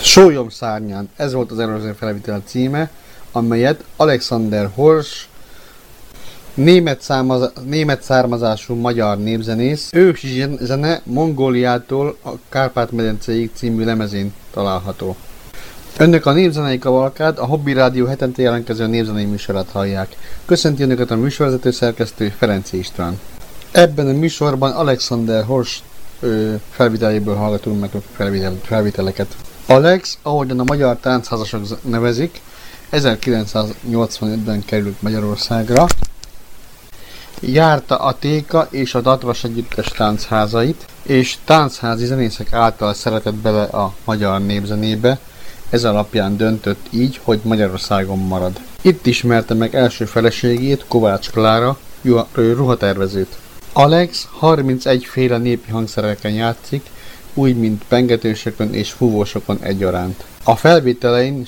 Sólyom szárnyán, ez volt az előző felvétel címe, amelyet Alexander Horsch, német származású magyar népzenész, ősi zene Mongóliától a Kárpát-medencéig című lemezén található. Önök a Népzenei Kavalkád, a Hobby Rádió hetente jelentkező népzenei műsorát hallják. Köszönti önöket a műsorvezető szerkesztő Ferenczy István. Ebben a műsorban Alexander Horsch felvételéből hallgatunk meg felvételeket. Alex, ahogyan a magyar táncházasok nevezik, 1985-ben került Magyarországra. Járta a Téka és a Tatras együttes táncházait, és tánchházi zenészek által szeretett bele a magyar népzenébe, ez alapján döntött így, hogy Magyarországon marad. Itt ismerte meg első feleségét, Kovács Klára, ruhatervezőt. Alex 31 féle népi hangszereken játszik, úgy, mint pengetősökön és fúvósokon egyaránt. A felvételein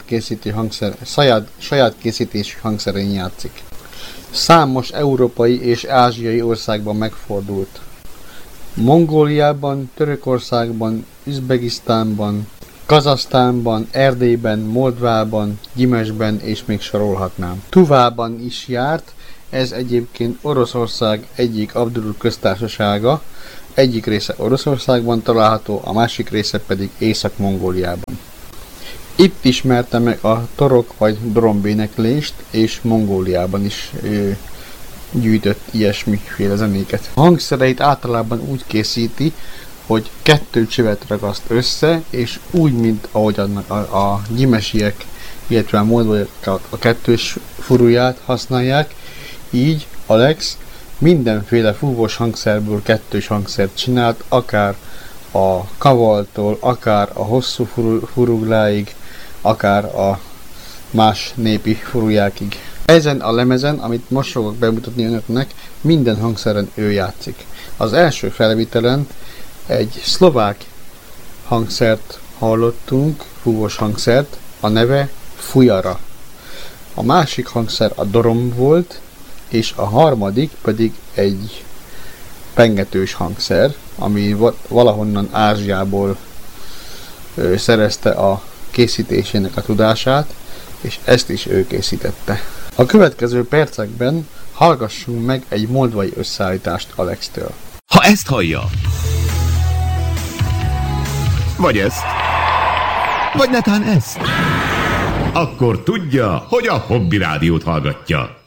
saját készítésű hangszerén játszik. Számos európai és ázsiai országban megfordult. Mongóliában, Törökországban, Üzbegisztánban, Kazahsztánban, Erdélyben, Moldvában, Gyimesben és még sorolhatnám. Tuvában is járt, ez egyébként Oroszország egyik Abdul köztársasága, egyik része Oroszországban található, a másik része pedig Észak-Mongóliában. Itt ismerte meg a torok vagy dorombéneklést, és Mongóliában is gyűjtött ilyesmiféle zenéket. A hangszereit általában úgy készíti, hogy 2 csövet ragaszt össze, és úgy, mint ahogy annak a gyimesiek, illetve a moldvaiak a 2 furuját használják, így Alex mindenféle fúvós hangszerből 2 hangszert csinált, akár a kavaltól, akár a hosszú furugláig, akár a más népi furujákig. Ezen a lemezen, amit most fogok bemutatni önöknek, minden hangszeren ő játszik. Az első felvételen egy szlovák hangszert hallottunk, fúvós hangszert, a neve Fujara. A másik hangszer a dorom volt, és a harmadik pedig egy pengetős hangszer, ami valahonnan Ázsiából szerezte a készítésének a tudását, és ezt is ő készítette. A következő percekben hallgassunk meg egy moldvai összeállítást Alex-től. Ha ezt hallja, vagy ezt, vagy netán ezt, akkor tudja, hogy a Hobby Rádiót hallgatja.